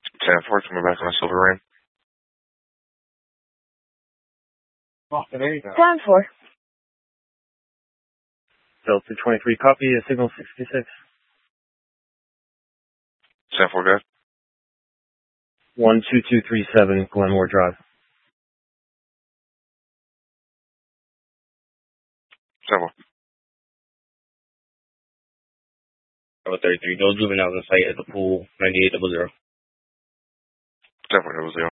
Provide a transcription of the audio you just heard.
10-4, coming back on a Silver Ram. There you go. 10-4. Delta 23, copy, signal 66. 10-4, guys. 12237 Glenmore Drive. 10-4. Bravo 33, no juveniles in sight at the pool, 9800. 10-4, 00.